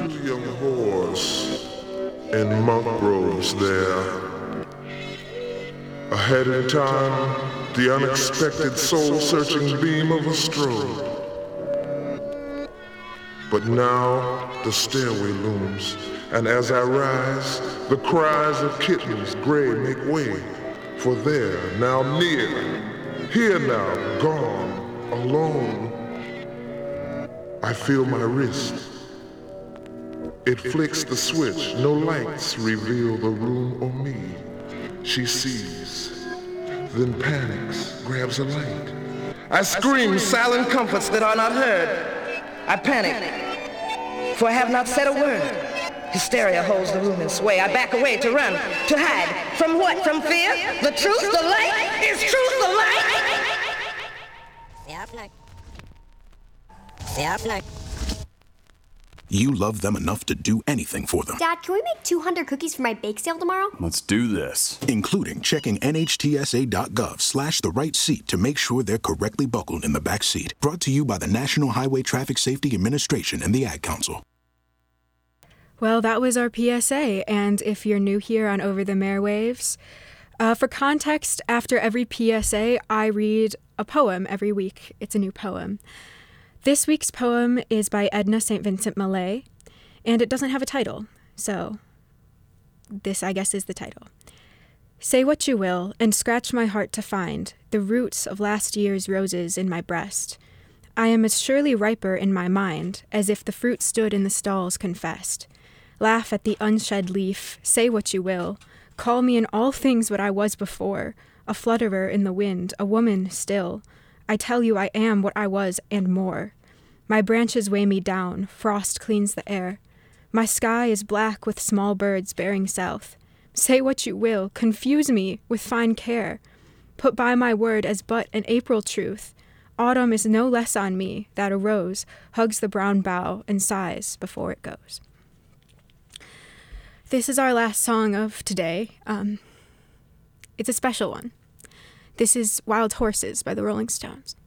two young whores in monk robes there. Ahead in time, the unexpected soul-searching beam of a strobe. But now the stairway looms, and as I rise, the cries of kittens gray make way. For there, now near, here now, gone, alone, I feel my wrist. It flicks the switch, no lights reveal the room or me. She sees, then panics, grabs a light. I scream silent comforts that are not heard. I panic, for I have not said a word. Hysteria holds the room in sway. I back away to run, to hide. From what? From fear? The truth, the light? Is truth the light? You love them enough to do anything for them. Dad, can we make 200 cookies for my bake sale tomorrow? Let's do this. Including checking nhtsa.gov/the right seat to make sure they're correctly buckled in the back seat. Brought to you by the National Highway Traffic Safety Administration and the Ad Council. Well, that was our PSA, and if you're new here on Over the Airwaves, for context, after every PSA, I read a poem every week. It's a new poem. This week's poem is by Edna St. Vincent Millay, and it doesn't have a title, so this, I guess, is the title. Say what you will, and scratch my heart to find the roots of last year's roses in my breast. I am as surely riper in my mind as if the fruit stood in the stalls confessed. Laugh at the unshed leaf, say what you will, call me in all things what I was before, a flutterer in the wind, a woman still. I tell you I am what I was and more. My branches weigh me down, frost cleans the air. My sky is black with small birds bearing south. Say what you will, confuse me with fine care. Put by my word as but an April truth. Autumn is no less on me that a rose hugs the brown bough and sighs before it goes. This is our last song of today. It's a special one. This is Wild Horses by the Rolling Stones.